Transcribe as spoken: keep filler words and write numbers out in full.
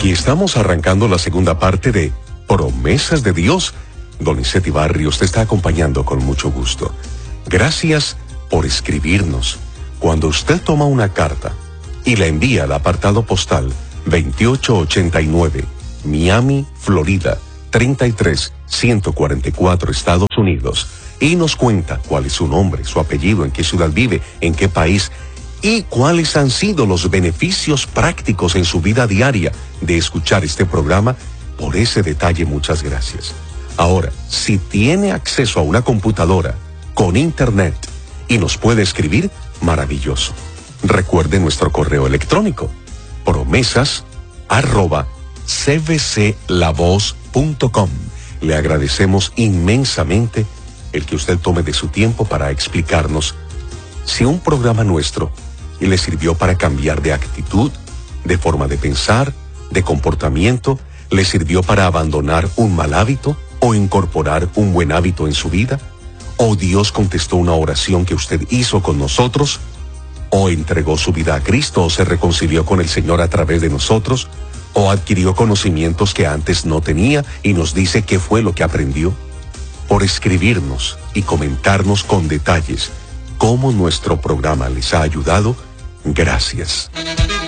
Aquí estamos arrancando la segunda parte de Promesas de Dios. Donizete Barrios te está acompañando con mucho gusto. Gracias por escribirnos. Cuando usted toma una carta y la envía al apartado postal veintiocho ochenta y nueve, Miami, Florida, treinta y tres ciento cuarenta y cuatro, Estados Unidos, y nos cuenta cuál es su nombre, su apellido, en qué ciudad vive, en qué país, y cuáles han sido los beneficios prácticos en su vida diaria de escuchar este programa, por ese detalle muchas gracias. Ahora, si tiene acceso a una computadora con internet y nos puede escribir, maravilloso. Recuerde nuestro correo electrónico, promesas arroba c v c la voz punto com. Le agradecemos inmensamente el que usted tome de su tiempo para explicarnos si un programa nuestro le sirvió para cambiar de actitud, de forma de pensar, de comportamiento, le sirvió para abandonar un mal hábito o incorporar un buen hábito en su vida, o Dios contestó una oración que usted hizo con nosotros, o entregó su vida a Cristo, o se reconcilió con el Señor a través de nosotros, o adquirió conocimientos que antes no tenía y nos dice qué fue lo que aprendió. Por escribirnos y comentarnos con detalles cómo nuestro programa les ha ayudado, gracias.